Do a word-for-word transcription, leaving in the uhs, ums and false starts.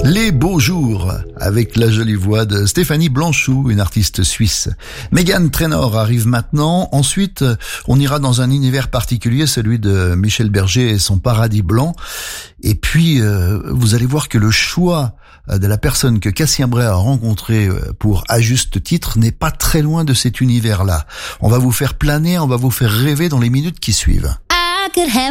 Les beaux jours, avec la jolie voix de Stéphanie Blanchou, une artiste suisse. Meghan Trainor arrive maintenant. Ensuite, on ira dans un univers particulier, celui de Michel Berger et son Paradis blanc. Et puis, euh, vous allez voir que le choix de la personne que Cassien Bray a rencontré pour À juste titre n'est pas très loin de cet univers-là. On va vous faire planer, on va vous faire rêver dans les minutes qui suivent.